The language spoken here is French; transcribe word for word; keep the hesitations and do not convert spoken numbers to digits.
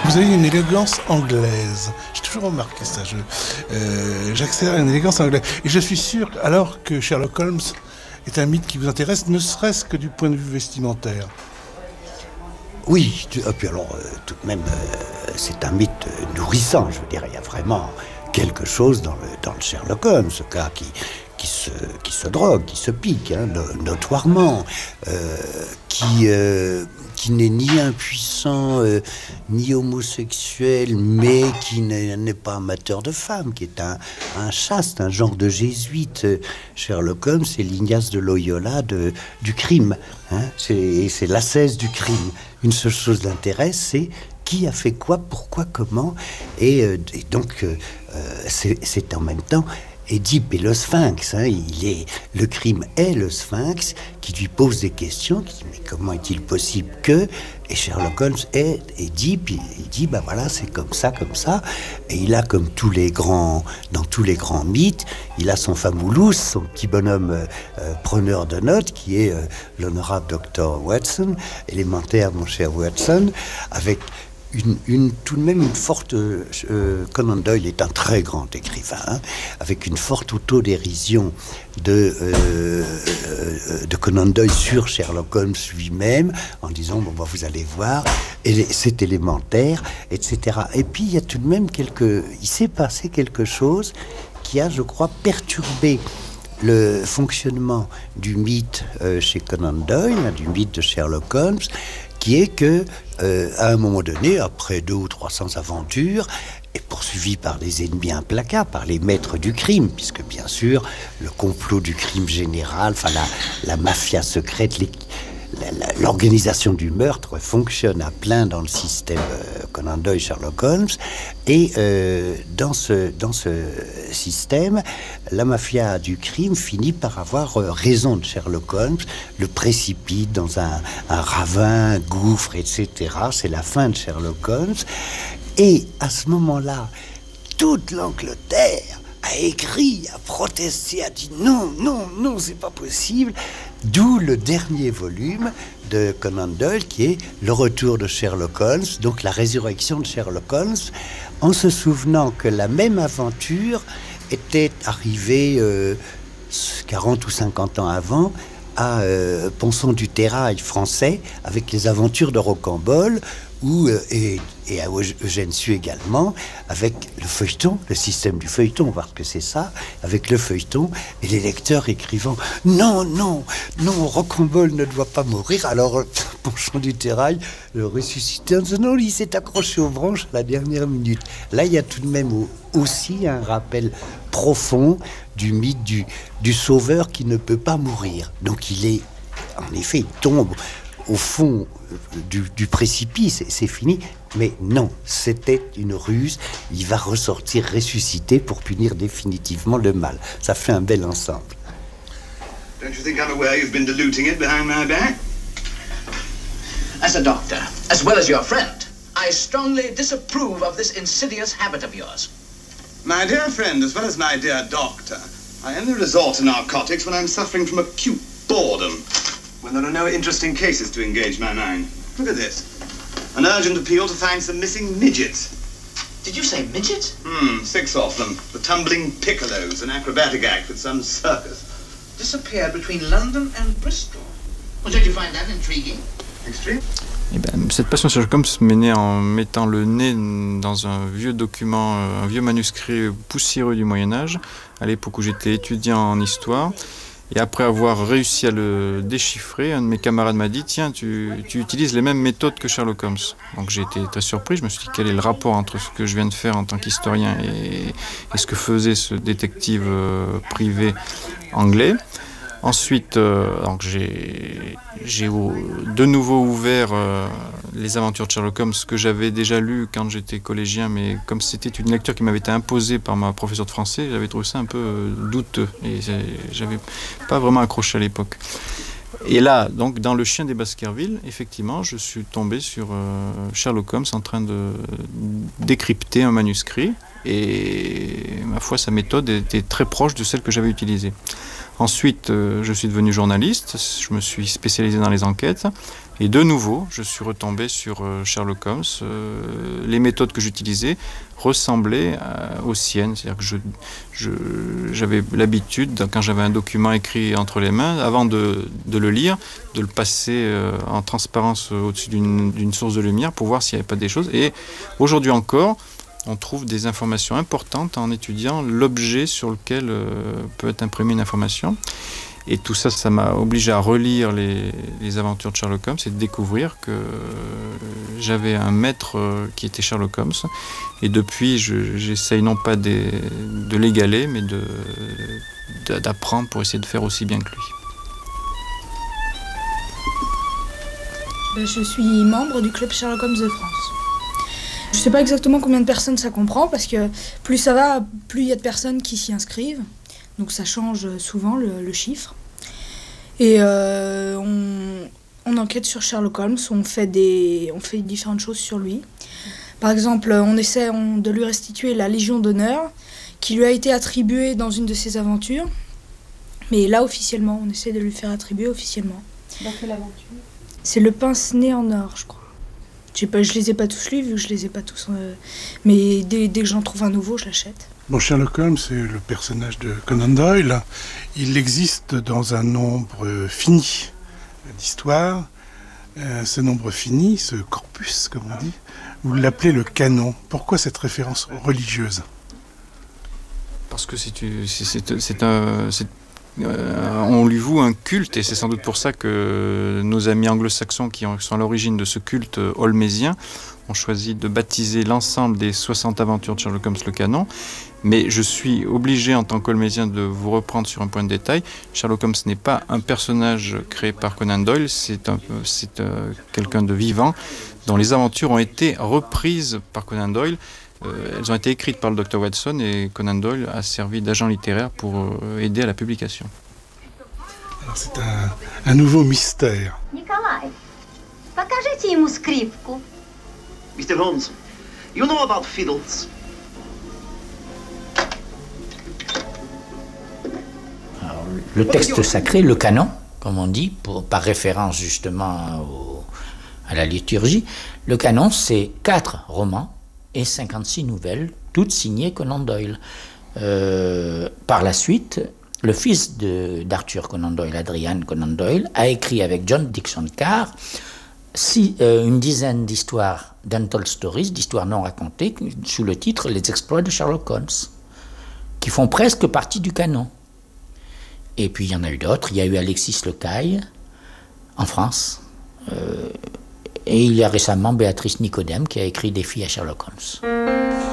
Vous avez une élégance anglaise. J'ai toujours remarqué ça. Je, euh, j'accélère une élégance anglaise. Et je suis sûr, alors que Sherlock Holmes est un mythe qui vous intéresse, ne serait-ce que du point de vue vestimentaire. Oui, tu, et puis alors, euh, tout de même, euh, c'est un mythe nourrissant. Je veux dire, il y a vraiment quelque chose dans le, dans le Sherlock Holmes, ce gars qui, qui, se, qui se drogue, qui se pique, hein, notoirement, euh, qui, euh, qui n'est ni impuissant, euh, ni homosexuel, mais qui n'est, n'est pas amateur de femmes, qui est un, un chaste, un genre de jésuite. Sherlock Holmes, c'est l'Ignace de Loyola de, du crime. Hein, c'est, c'est l'ascèse du crime. Une seule chose l'intéresse, c'est qui a fait quoi, pourquoi, comment. Et, euh, et donc, euh, c'est, c'est en même temps Édipe et le Sphinx. Hein, il est, le crime est le Sphinx qui lui pose des questions, qui dit mais comment est-il possible que... Et Sherlock Holmes est Édipe, il, il dit ben voilà, c'est comme ça, comme ça. Et il a, comme tous les grands, dans tous les grands mythes, il a son famoulous, son petit bonhomme euh, preneur de notes, qui est euh, l'honorable docteur Watson, élémentaire, mon cher Watson, avec Une, une, tout de même une forte... Euh, Conan Doyle est un très grand écrivain, hein, avec une forte autodérision de, euh, euh, de Conan Doyle sur Sherlock Holmes lui-même, en disant, bon, bah, vous allez voir, et c'est élémentaire, et cetera. Et puis, il y a tout de même quelque... Il s'est passé quelque chose qui a, je crois, perturbé le fonctionnement du mythe euh, chez Conan Doyle, du mythe de Sherlock Holmes, qui est que, euh, à un moment donné, après deux ou trois cents aventures, est poursuivi par des ennemis implacables, par les maîtres du crime, puisque bien sûr, le complot du crime général, enfin la, la mafia secrète, les, la, la, l'organisation du meurtre fonctionne à plein dans le système euh, Conan Doyle, Sherlock Holmes, et euh, dans ce dans ce système, la mafia du crime finit par avoir euh, raison de Sherlock Holmes, le précipite dans un, un ravin, un gouffre, et cetera. C'est la fin de Sherlock Holmes. Et à ce moment-là, toute l'Angleterre a écrit, a protesté, a dit non, non, non, c'est pas possible. D'où le dernier volume de Conan Doyle, qui est le retour de Sherlock Holmes, donc la résurrection de Sherlock Holmes, en se souvenant que la même aventure était arrivée euh, quarante ou cinquante ans avant à euh, Ponson-du-Terrail français, avec les aventures de Rocambole, où, euh, et, et à Eugène Sue également, avec le feuilleton, le système du feuilleton, parce que c'est ça, avec le feuilleton, et les lecteurs écrivant « Non, non, non, Rocambole ne doit pas mourir », alors Ponson-du-Terrail le ressuscité en disant « Non, il s'est accroché aux branches à la dernière minute ». Là, il y a tout de même aussi un rappel profond du mythe du, du sauveur qui ne peut pas mourir. Donc il est, en effet, il tombe au fond du, du précipice, c'est fini. Mais non, c'était une ruse. Il va ressortir ressuscité pour punir définitivement le mal. Ça fait un bel ensemble. Don't you think I'm aware you've been diluting it behind my back? As a doctor, as well as your friend, I strongly disapprove of this insidious habit of yours. My dear friend, as well as my dear doctor, I only resort to narcotics when I'm suffering from acute boredom, when there are no interesting cases to engage my mind. Look at this. An urgent appeal to find some missing midgets. Did you say midgets? Hmm, six of them. The tumbling piccolos, an acrobatic act with some circus. Disappeared between London and Bristol. Well, don't you find that intriguing? Extreme? Eh ben, cette passion Sherlock Holmes m'est née en mettant le nez dans un vieux document, un vieux manuscrit poussiéreux du Moyen-Âge, à l'époque où j'étais étudiant en histoire. Et après avoir réussi à le déchiffrer, un de mes camarades m'a dit « Tiens, tu, tu utilises les mêmes méthodes que Sherlock Holmes ». Donc j'ai été très surpris, je me suis dit quel est le rapport entre ce que je viens de faire en tant qu'historien et, et ce que faisait ce détective euh, privé anglais. Ensuite, euh, donc j'ai, j'ai de nouveau ouvert euh, les aventures de Sherlock Holmes que j'avais déjà lu quand j'étais collégien, mais comme c'était une lecture qui m'avait été imposée par ma professeure de français, j'avais trouvé ça un peu euh, douteux et j'avais pas vraiment accroché à l'époque. Et là, donc, dans Le Chien des Baskerville, effectivement, je suis tombé sur euh, Sherlock Holmes en train de décrypter un manuscrit et ma foi, sa méthode était très proche de celle que j'avais utilisée. Ensuite, euh, je suis devenu journaliste, je me suis spécialisé dans les enquêtes. Et de nouveau, je suis retombé sur euh, Sherlock Holmes. Euh, les méthodes que j'utilisais ressemblaient à, aux siennes. C'est-à-dire que je, je, j'avais l'habitude, quand j'avais un document écrit entre les mains, avant de, de le lire, de le passer euh, en transparence au-dessus d'une, d'une source de lumière pour voir s'il n'y avait pas des choses. Et aujourd'hui encore, on trouve des informations importantes en étudiant l'objet sur lequel euh, peut être imprimée une information. Et tout ça, ça m'a obligé à relire les, les aventures de Sherlock Holmes et de découvrir que j'avais un maître qui était Sherlock Holmes. Et depuis, je, j'essaye non pas de, de l'égaler, mais de, de, d'apprendre pour essayer de faire aussi bien que lui. Je suis membre du club Sherlock Holmes de France. Je ne sais pas exactement combien de personnes ça comprend, parce que plus ça va, plus il y a de personnes qui s'y inscrivent. Donc ça change souvent le, le chiffre. Et euh, on, on enquête sur Sherlock Holmes, on fait, des, on fait différentes choses sur lui. Par exemple, on essaie on, de lui restituer la Légion d'honneur qui lui a été attribuée dans une de ses aventures. Mais là, officiellement, on essaie de lui faire attribuer officiellement. Dans quelle aventure ? C'est le pince-nez en or, je crois. Je sais pas, je les ai pas tous lus, vu que je les ai pas tous... Euh, mais dès, dès que j'en trouve un nouveau, je l'achète. Bon, Sherlock Holmes, c'est le personnage de Conan Doyle. Il existe dans un nombre fini d'histoires. Euh, ce nombre fini, ce corpus, comme on dit, vous l'appelez le canon. Pourquoi cette référence religieuse ? Parce que c'est, c'est, c'est, c'est un... C'est... Euh, on lui voue un culte, et c'est sans doute pour ça que nos amis anglo-saxons qui sont à l'origine de ce culte holmésien ont choisi de baptiser l'ensemble des soixante aventures de Sherlock Holmes le canon. Mais je suis obligé en tant qu'holmésien de vous reprendre sur un point de détail. Sherlock Holmes n'est pas un personnage créé par Conan Doyle, c'est, un, c'est euh, quelqu'un de vivant dont les aventures ont été reprises par Conan Doyle. Euh, elles ont été écrites par le docteur Watson et Conan Doyle a servi d'agent littéraire pour euh, aider à la publication. Alors c'est un, un nouveau mystère. Николай, покажите ему скрипку. Mister Holmes, you know about fiddles? Alors, le texte sacré, le canon, comme on dit, pour, par référence justement au, à la liturgie, le canon c'est quatre romans et cinquante-six nouvelles, toutes signées Conan Doyle. Euh, par la suite, le fils de, d'Arthur Conan Doyle, Adrian Conan Doyle, a écrit avec John Dickson Carr si, euh, une dizaine d'histoires d'untold stories, d'histoires non racontées, sous le titre « Les exploits de Sherlock Holmes », qui font presque partie du canon. Et puis il y en a eu d'autres. Il y a eu Alexis Lecaille, en France, euh, et il y a récemment Béatrice Nicodème qui a écrit des filles à Sherlock Holmes.